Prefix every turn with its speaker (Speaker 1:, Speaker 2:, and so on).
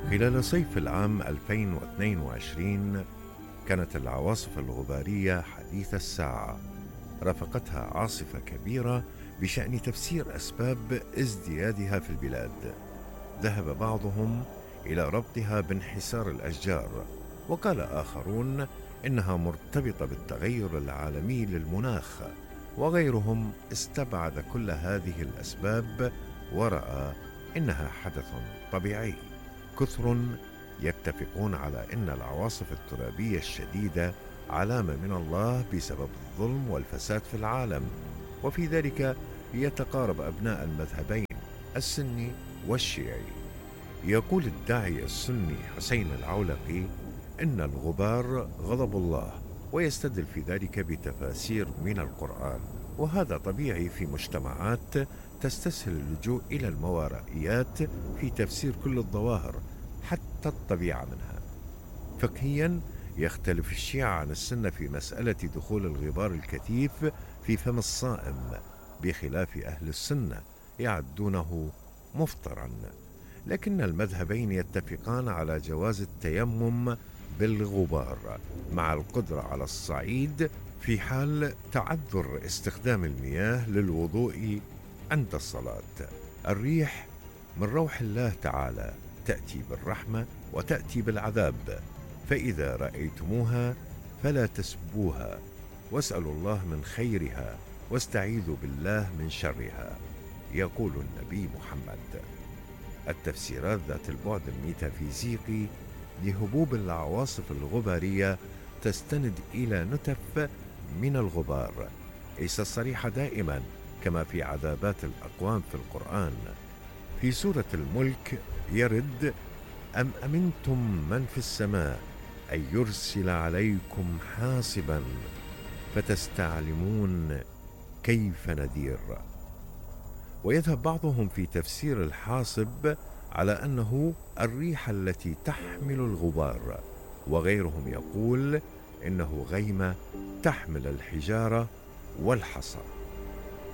Speaker 1: خلال صيف العام 2022 كانت العواصف الغبارية حديث الساعة. رافقتها عاصفة كبيرة بشأن تفسير أسباب ازديادها في البلاد. ذهب بعضهم إلى ربطها بانحسار الأشجار، وقال آخرون إنها مرتبطة بالتغير العالمي للمناخ، وغيرهم استبعد كل هذه الأسباب ورأى إنها حدث طبيعي. كثر يتفقون على أن العواصف الترابية الشديدة علامة من الله بسبب الظلم والفساد في العالم، وفي ذلك يتقارب أبناء المذهبين السني والشيعي. يقول الداعية السني حسين العولقي إن الغبار غضب الله، ويستدل في ذلك بتفاسير من القرآن، وهذا طبيعي في مجتمعات تستسهل اللجوء إلى الماورائيات في تفسير كل الظواهر حتى الطبيعة منها. فقهيا يختلف الشيعة عن السنة في مسألة دخول الغبار الكثيف في فم الصائم، بخلاف أهل السنة يعدونه مفطرا. لكن المذهبين يتفقان على جواز التيمم بالغبار مع القدرة على الصعيد في حال تعذر استخدام المياه للوضوء عند الصلاة. الريح من روح الله تعالى، تأتي بالرحمة وتأتي بالعذاب، فإذا رأيتموها فلا تسبوها، واسألوا الله من خيرها واستعيذوا بالله من شرها، يقول النبي محمد. التفسيرات ذات البعد الميتافيزيقي لهبوب العواصف الغبارية تستند إلى نتف من الغبار، ليس الصريحة دائما كما في عذابات الأقوام في القرآن. في سورة الملك يرد: أم أمنتم من في السماء أن يرسل عليكم حاصبا فتستعلمون كيف نذير. ويذهب بعضهم في تفسير الحاصب على أنه الريح التي تحمل الغبار، وغيرهم يقول إنه غيمة تحمل الحجارة والحصى.